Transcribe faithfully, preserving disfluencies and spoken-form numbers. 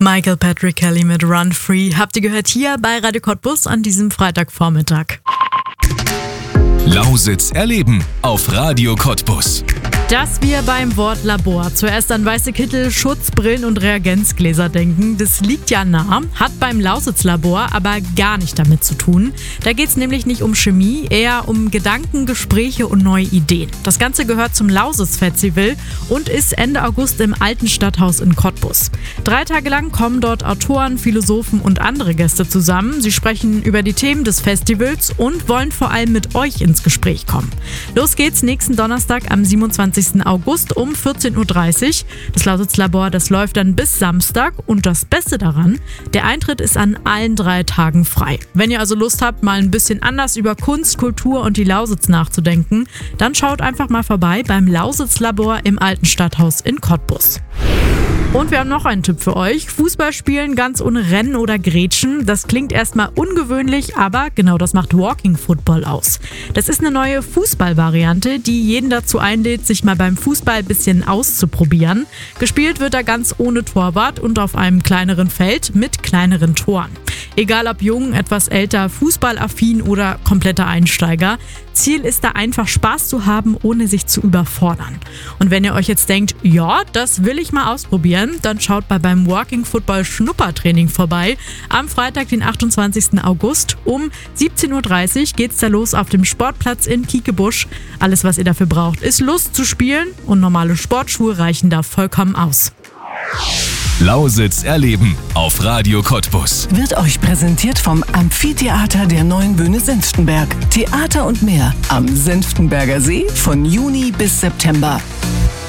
Michael Patrick Kelly mit Run Free habt ihr gehört hier bei Radio Cottbus an diesem Freitagvormittag. Lausitz erleben auf Radio Cottbus. Dass wir beim Wort Labor zuerst an weiße Kittel, Schutzbrillen und Reagenzgläser denken, das liegt ja nah, hat beim Lausitz-Labor aber gar nicht damit zu tun. Da geht es nämlich nicht um Chemie, eher um Gedanken, Gespräche und neue Ideen. Das Ganze gehört zum Lausitz-Festival und ist Ende August im Alten Stadthaus in Cottbus. Drei Tage lang kommen dort Autoren, Philosophen und andere Gäste zusammen. Sie sprechen über die Themen des Festivals und wollen vor allem mit euch ins Gespräch kommen. Los geht's nächsten Donnerstag am siebenundzwanzigsten August um vierzehn Uhr dreißig. Das Lausitz-Labor, das läuft dann bis Samstag und das Beste daran, der Eintritt ist an allen drei Tagen frei. Wenn ihr also Lust habt, mal ein bisschen anders über Kunst, Kultur und die Lausitz nachzudenken, dann schaut einfach mal vorbei beim Lausitz-Labor im Alten Stadthaus in Cottbus. Und wir haben noch einen Tipp für euch. Fußball spielen ganz ohne Rennen oder Grätschen. Das klingt erstmal ungewöhnlich, aber genau das macht Walking Football aus. Das ist eine neue Fußballvariante, die jeden dazu einlädt, sich mal beim Fußball ein bisschen auszuprobieren. Gespielt wird da ganz ohne Torwart und auf einem kleineren Feld mit kleineren Toren. Egal ob jung, etwas älter, fußballaffin oder kompletter Einsteiger. Ziel ist da einfach Spaß zu haben, ohne sich zu überfordern. Und wenn ihr euch jetzt denkt, ja, das will ich mal ausprobieren, dann schaut bei beim Walking Football Schnuppertraining vorbei. Am Freitag, den achtundzwanzigsten August um siebzehn Uhr dreißig geht's da los auf dem Sportplatz in Kiekebusch. Alles, was ihr dafür braucht, ist Lust zu spielen und normale Sportschuhe reichen da vollkommen aus. Lausitz erleben auf Radio Cottbus. Wird euch präsentiert vom Amphitheater der Neuen Bühne Senftenberg. Theater und mehr am Senftenberger See von Juni bis September.